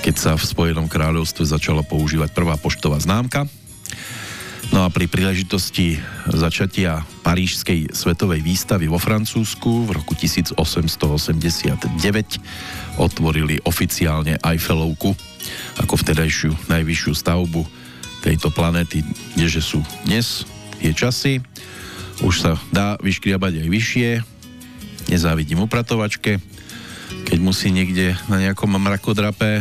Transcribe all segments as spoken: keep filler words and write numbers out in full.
keď sa v Spojenom kráľovstve začala používať prvá poštová známka. No a pri príležitosti začatia Parížskej svetovej výstavy vo Francúzsku v roku tisícosemstoosemdesiatdeväť otvorili oficiálne Eiffelovku ako vtedajšiu najvyššiu stavbu tejto planéty, kdeže sú dnes tie časy. Už sa dá vyškriabať aj vyššie. Nezávidím upratovačke, keď musí niekde na nejakom mrakodrape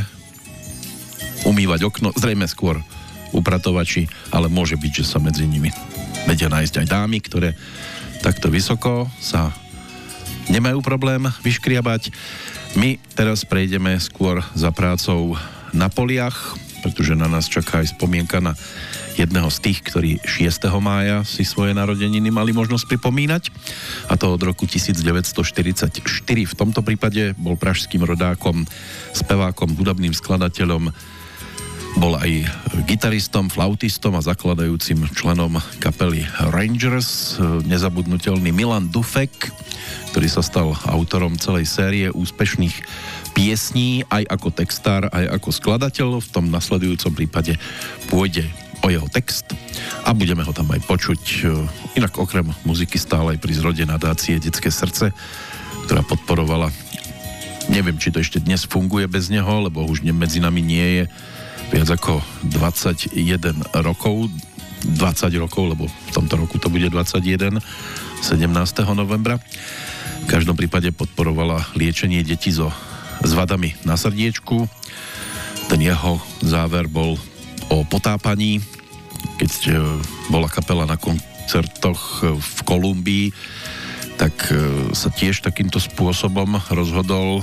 umývať okno, zrejme skôr upratovači, ale môže byť, že sa medzi nimi vedia nájsť aj dámy, ktoré takto vysoko sa nemajú problém vyškriabať. My teraz prejdeme skôr za prácou na poliach, pretože na nás čaká aj spomienka na jedného z tých, ktorí šiesteho mája si svoje narodeniny mali možnosť pripomínať, a to od roku devätnásťstoštyridsaťštyri. V tomto prípade bol pražským rodákom, spevákom, hudobným skladateľom, bol aj gitaristom, flautistom a zakladajúcim členom kapely Rangers, nezabudnutelný Milan Dufek, ktorý sa stal autorom celej série úspešných piesní, aj ako textár, aj ako skladateľ. V tom nasledujúcom prípade pôjde o jeho text a budeme ho tam aj počuť. Inak okrem muziky stále aj pri zrode nadácie Detské srdce, ktorá podporovala, neviem, či to ešte dnes funguje bez neho, lebo už medzi nami nie je viac ako dvadsaťjeden rokov, dvadsať rokov, lebo v tomto roku to bude dvadsaťjeden, sedemnásteho novembra. V každom prípade podporovala liečenie detí so s vadami na srdiečku. Ten jeho záver bol o potápaní, keď bola kapela na koncertoch v Kolumbii, tak sa tiež takýmto spôsobom rozhodol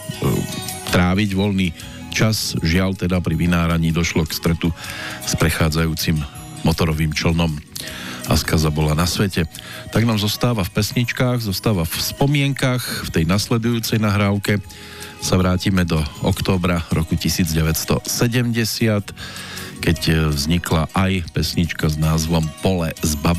tráviť voľný čas. Žiaľ, teda pri vynáraní došlo k stretu s prechádzajúcim motorovým člnom a skaza bola na svete. Tak nám zostáva v pesničkách, zostáva v spomienkach. V tej nasledujúcej nahrávke sa vrátime do októbra roku devätnásťstosedemdesiat, keď vznikla aj pesnička s názvom Pole z Bavlny.